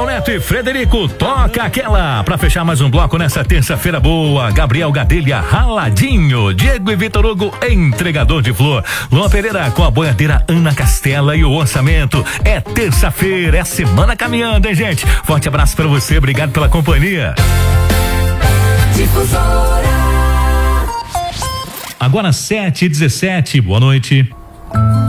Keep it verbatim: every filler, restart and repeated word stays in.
Neto e Frederico, toca aquela. Pra fechar mais um bloco nessa terça-feira boa. Gabriel Gadelha, Raladinho. Diego e Vitor Hugo, entregador de flor. Luan Pereira com a boiadeira Ana Castela e o orçamento. É terça-feira, é a semana caminhando, hein, gente? Forte abraço pra você, obrigado pela companhia. Difusora. Agora sete e dezessete, boa noite.